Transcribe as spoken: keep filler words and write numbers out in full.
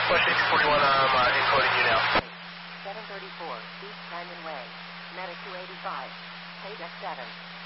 Southwest eighteen forty-one, I'm uh, encoding you now. seven thirty-four, East Canyon Way, Medic two eighty-five, Paydeck seven.